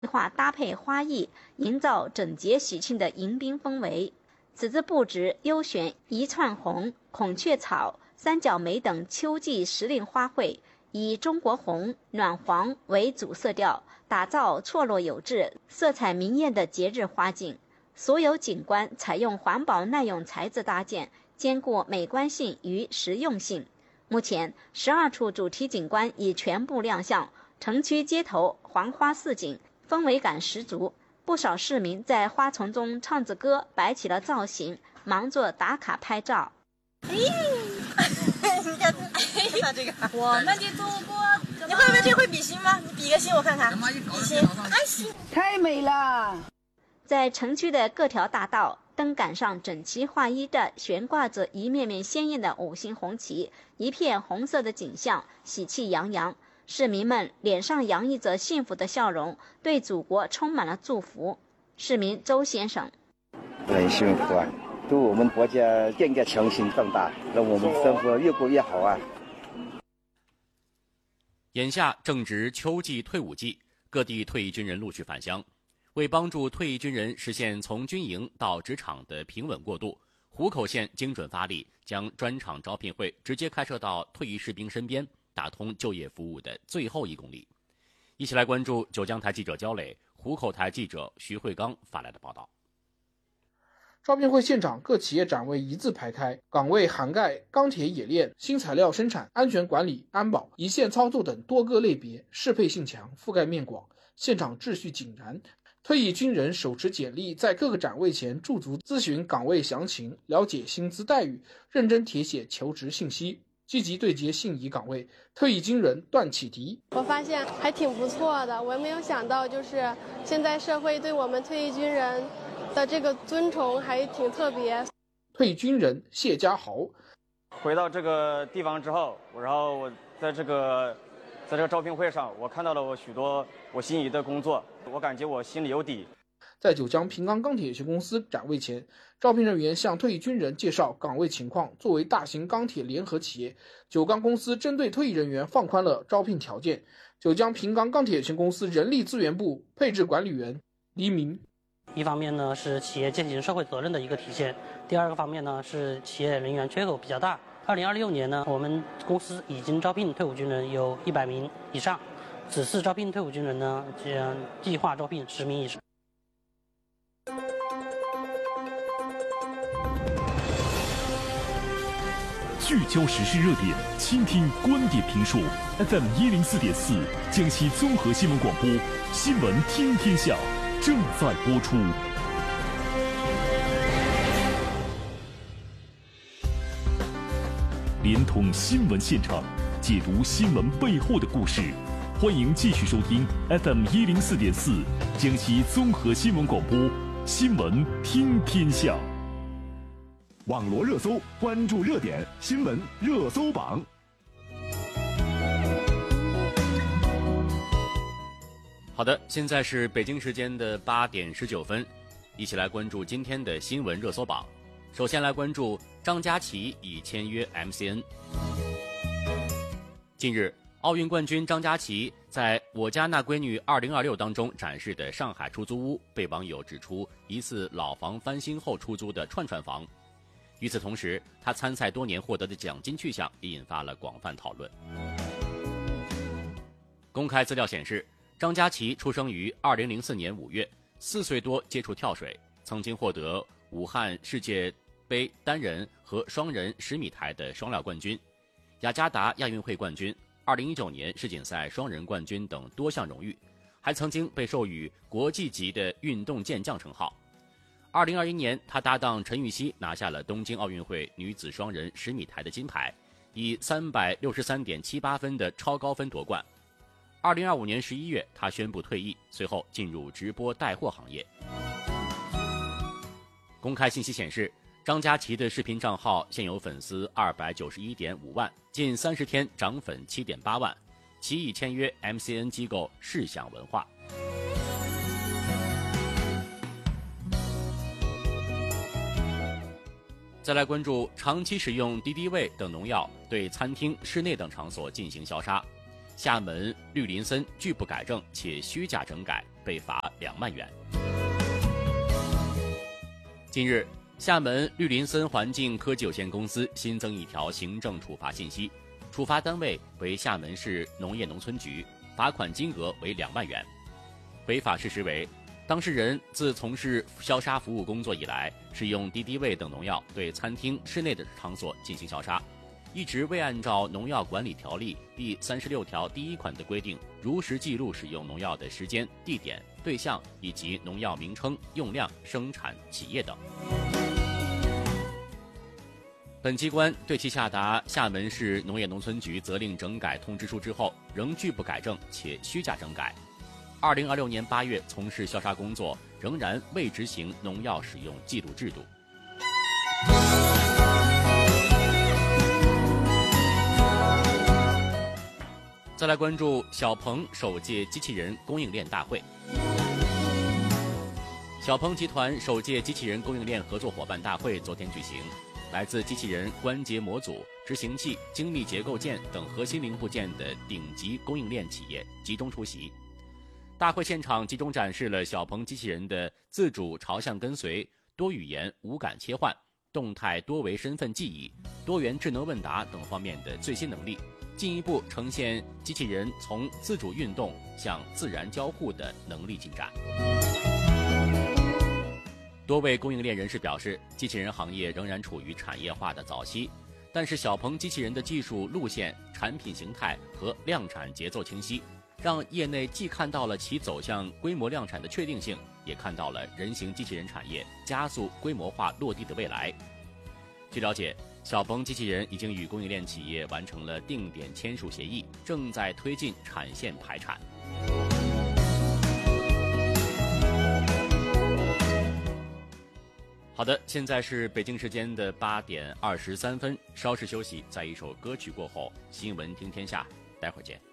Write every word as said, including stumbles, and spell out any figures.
化搭配花艺，营造整洁喜庆的迎宾氛围。此次布置优选一串红、孔雀草、三角梅等秋季时令花卉，以中国红、暖黄为主色调，打造错落有致、色彩明艳的节日花景。所有景观采用环保耐用材质搭建，兼顾美观性与实用性。目前，十二处主题景观已全部亮相，城区街头黄花似锦，氛围感十足。不少市民在花丛中唱着歌，摆起了造型，忙着打卡拍照。 哎，你看，看这个， 我们的祖国， 你会不会这会比心吗？你比个心我看看。比心，哎心， 太美了。 在城区的各条大道，灯杆上整齐划一地悬挂着一面面鲜艳的五星红旗，一片红色的景象，喜气洋洋。市民们脸上洋溢着幸福的笑容，对祖国充满了祝福。市民周先生： 很幸福啊，祝我们国家更加强兴壮大，让我们生活越过越好啊。 眼下正值秋季退伍季，各地退役军人陆续返乡。为帮助退役军人实现从军营到职场的平稳过渡，湖口县精准发力，将专场招聘会直接开设到退役士兵身边，打通就业服务的最后一公里。一起来关注九江台记者焦磊、湖口台记者徐慧刚发来的报道。 招聘会现场各企业展位一字排开，岗位涵盖钢铁冶炼、新材料生产、安全管理、安保、一线操作等多个类别，适配性强，覆盖面广，现场秩序井然。退役军人手持简历，在各个展位前驻足咨询岗位详情，了解薪资待遇，认真填写求职信息，积极对接心仪岗位。退役军人段启迪： 我发现还挺不错的，我没有想到，就是现在社会对我们退役军人的这个尊崇还挺特别。 退役军人谢家豪： 回到这个地方之后，然后我在这个在这个招聘会上，我看到了我许多我心仪的工作，我感觉我心里有底。 在九江平冈钢铁有限公司展位前，招聘人员向退役军人介绍岗位情况。作为大型钢铁联合企业，九钢公司针对退役人员放宽了招聘条件。九江平冈钢铁有限公司人力资源部配置管理员黎明： 一方面呢是企业践行社会责任的一个体现，第二个方面呢是企业人员缺口比较大。二零二六年呢，我们公司已经招聘退伍军人有一百名以上，此次招聘退伍军人呢，将计划招聘十名以上。 聚焦时事热点，倾听观点评述。F M 一零四点四，江西综合新闻广播，新闻听天下正在播出。连通新闻现场，解读新闻背后的故事。欢迎继续收听 F M 一零四点四，江西综合新闻广播，新闻听天下。 网罗热搜，关注热点，新闻热搜榜。 好的，现在是北京时间的八点十九分，一起来关注今天的新闻热搜榜。首先来关注张家齐已签约 M C N。 近日，奥运冠军张家齐在《我家那闺女二零二六》当中展示的上海出租屋被网友指出疑似老房翻新后出租的串串房。与此同时，他参赛多年获得的奖金去向也引发了广泛讨论。公开资料显示，张家齐出生于二零零四年五月，四岁多接触跳水，曾经获得武汉世界杯单人和双人十米台的双料冠军，雅加达亚运会冠军，二零一九年世锦赛双人冠军等多项荣誉，还曾经被授予国际级的运动健将称号。二零二一年，他搭档陈芋汐拿下了东京奥运会女子双人十米台的金牌，以三百六十三点七八分的超高分夺冠。二零二五年十一月，他宣布退役，随后进入直播带货行业。公开信息显示，张家齐的视频账号现有粉丝二百九十一点五万，近三十天涨粉七点八万，其已签约 M C N 机构视享文化。再来关注长期使用敌敌畏等农药对餐厅、室内等场所进行消杀。 厦门绿林森拒不改正且虚假整改，被罚两万元。近日，厦门绿林森环境科技有限公司新增一条行政处罚信息，处罚单位为厦门市农业农村局，罚款金额为两万元。违法事实为，当事人自从事消杀服务工作以来，使用敌敌畏等农药对餐厅、室内的场所进行消杀，一直未按照《农药管理条例》第三十六条第一款的规定，如实记录使用农药的时间、地点、对象以及农药名称、用量、生产企业等。本机关对其下达厦门市农业农村局责令整改通知书之后，仍拒不改正且虚假整改。二零二六年八月从事消杀工作，仍然未执行农药使用记录制度。再来关注小鹏首届机器人供应链大会。小鹏集团首届机器人供应链合作伙伴大会昨天举行，来自机器人关节模组、执行器、精密结构件等核心零部件的顶级供应链企业集中出席。大会现场集中展示了小鹏机器人的自主朝向跟随、多语言无感切换、动态多维身份记忆、多元智能问答等方面的最新能力，进一步呈现机器人从自主运动向自然交互的能力进展。多位供应链人士表示，机器人行业仍然处于产业化的早期，但是小鹏机器人的技术路线、产品形态和量产节奏清晰，让业内既看到了其走向规模量产的确定性，也看到了人形机器人产业加速规模化落地的未来。据了解，小鹏机器人已经与供应链企业完成了定点签署协议，正在推进产线排产。好的，现在是北京时间的八点二十三分，稍事休息，在一首歌曲过后，新闻听天下，待会儿见。